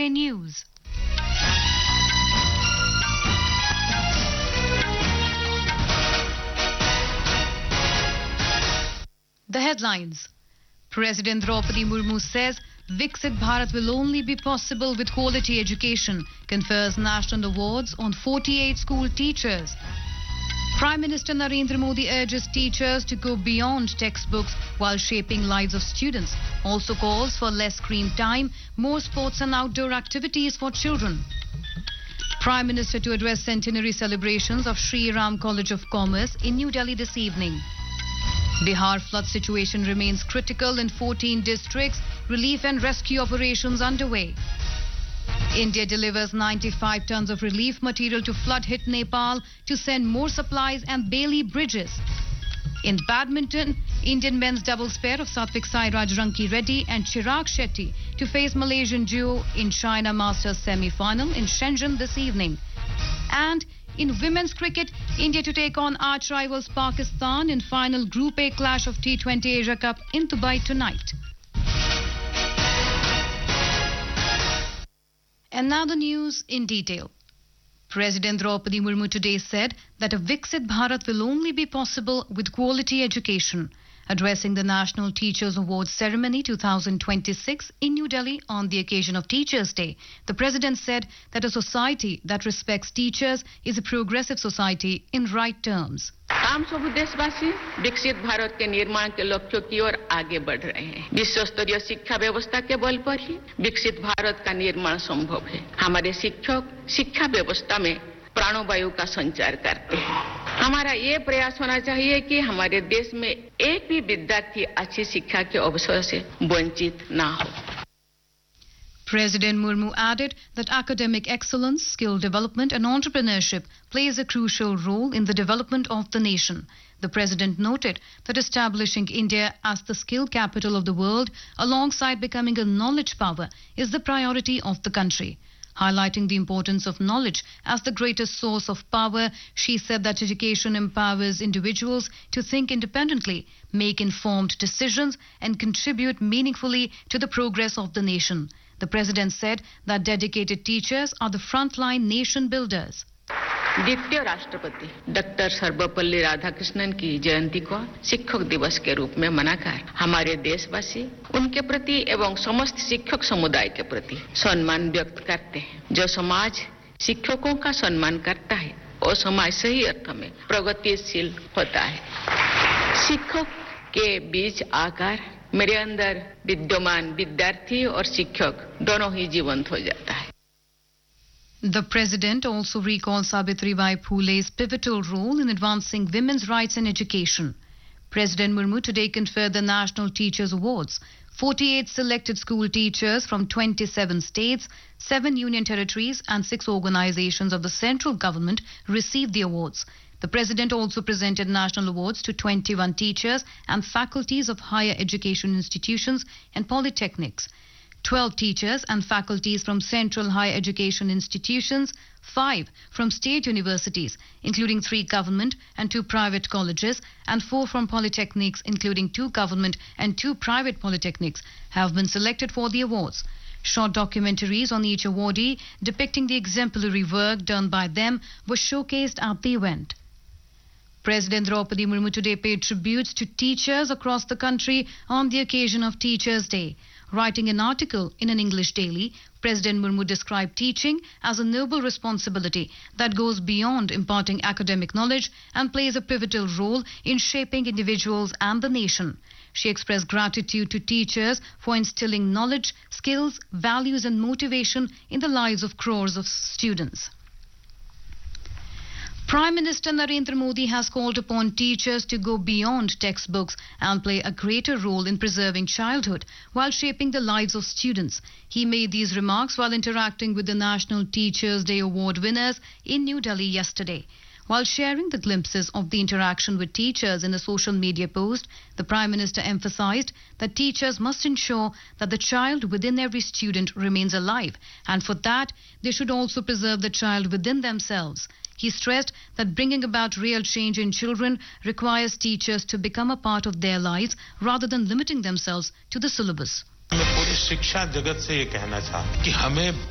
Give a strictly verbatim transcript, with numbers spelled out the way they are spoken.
Cafe News. The headlines. President Draupadi Murmu says Viksit Bharat will only be possible with quality education, confers national awards on forty-eight school teachers. Prime Minister Narendra Modi urges teachers to go beyond textbooks while shaping lives of students. Also calls for less screen time, more sports and outdoor activities for children. Prime Minister to address centenary celebrations of Sri Ram College of Commerce in New Delhi this evening. Bihar flood situation remains critical in fourteen districts. Relief and rescue operations underway. India delivers ninety-five tons of relief material to flood-hit Nepal to send more supplies and Bailey bridges. In badminton, Indian men's doubles pair of Satvik Sairaj Ranki Reddy and Chirag Shetty to face Malaysian duo in China Masters semi-final in Shenzhen this evening. And in women's cricket, India to take on arch rivals Pakistan in final Group A clash of T twenty Asia Cup in Dubai tonight. And now the news in detail. President Draupadi Murmu today said that a Viksit Bharat will only be possible with quality education. Addressing the National Teachers Awards Ceremony twenty twenty-six in New Delhi on the occasion of Teachers' Day, the President said that a society that respects teachers is a progressive society in right terms. हम सब देशवासी विकसित भारत के निर्माण के लक्ष्यों की ओर आगे बढ़ रहे हैं। विश्व स्तरीय शिक्षा व्यवस्था के बल पर ही विकसित भारत का निर्माण संभव है। हमारे शिक्षक शिक्षा व्यवस्था में प्राणवायु का संचार करते हैं। हमारा ये प्रयास होना चाहिए कि हमारे देश में एक भी विद्यार्थी अच्छी शिक्षा के अवसर से वंचित ना हो। President Murmu added that academic excellence, skill development and entrepreneurship plays a crucial role in the development of the nation. The President noted that establishing India as the skill capital of the world alongside becoming a knowledge power is the priority of the country. Highlighting the importance of knowledge as the greatest source of power, she said that education empowers individuals to think independently, make informed decisions and contribute meaningfully to the progress of the nation. The President said that dedicated teachers are the frontline nation builders. द्वितीय राष्ट्रपति doctor Sarvepalli Radhakrishnan की जयंती को शिक्षक दिवस के रूप में मनाकर हमारे देशवासी उनके प्रति एवं समस्त शिक्षक समुदाय के प्रति सम्मान व्यक्त करते हैं। जो समाज शिक्षकों का सम्मान करता है वो समाज सही अर्थ में प्रगतिशील होता है। शिक्षक के बीच आकर मेरे अंदर विद्यमान विद्यार्थी और शिक्षक दोनों ही जीवंत हो जाता है। The President also recalled Savitribai Phule's pivotal role in advancing women's rights and education. President Murmu today conferred the National Teachers Awards. forty-eight selected school teachers from twenty-seven states, seven union territories and six organizations of the central government received the awards. The President also presented national awards to twenty-one teachers and faculties of higher education institutions and polytechnics. twelve teachers and faculties from central higher education institutions, five from state universities, including three government and two private colleges, and four from polytechnics, including two government and two private polytechnics, have been selected for the awards. Short documentaries on each awardee depicting the exemplary work done by them were showcased at the event. President Draupadi Murmu today paid tributes to teachers across the country on the occasion of Teachers' Day. Writing an article in an English daily, President Murmu described teaching as a noble responsibility that goes beyond imparting academic knowledge and plays a pivotal role in shaping individuals and the nation. She expressed gratitude to teachers for instilling knowledge, skills, values and motivation in the lives of crores of students. Prime Minister Narendra Modi has called upon teachers to go beyond textbooks and play a greater role in preserving childhood while shaping the lives of students. He made these remarks while interacting with the National Teachers' Day Award winners in New Delhi yesterday. While sharing the glimpses of the interaction with teachers in a social media post, the Prime Minister emphasized that teachers must ensure that the child within every student remains alive, and for that, they should also preserve the child within themselves. He stressed that bringing about real change in children requires teachers to become a part of their lives rather than limiting themselves to the syllabus. मैं पूरी शिक्षा जगत से ये कहना चाहता हूं कि हमें